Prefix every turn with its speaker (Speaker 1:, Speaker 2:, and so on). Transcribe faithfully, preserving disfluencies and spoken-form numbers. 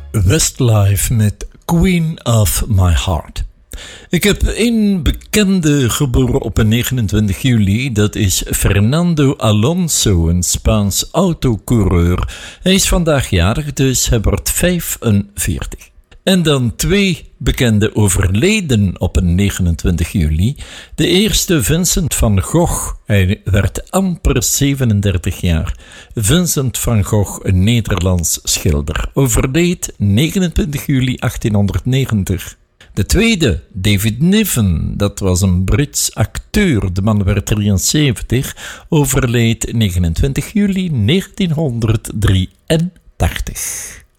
Speaker 1: Westlife met Queen of My Heart. Ik heb één bekende geboren op negenentwintig juli. Dat is Fernando Alonso, een Spaans autocoureur. Hij is vandaag jarig, dus hij wordt vijfenveertig. En dan twee bekende overleden op negenentwintig juli. De eerste, Vincent van Gogh. Hij werd amper zevenendertig jaar. Vincent van Gogh, een Nederlands schilder, overleed negenentwintig juli achttienhonderdnegentig. De tweede, David Niven, dat was een Brits acteur. De man werd drieënzeventig, overleed negenentwintig juli negentienhonderddrieëntachtig.